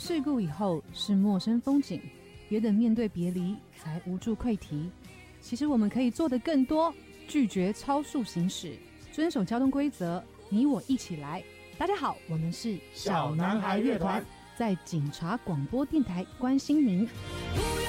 事故以后是陌生风景，别等面对别离才无助溃堤。其实我们可以做得更多，拒绝超速行驶，遵守交通规则，你我一起来。大家好，我们是小男孩乐团， 在警察广播电台关心您。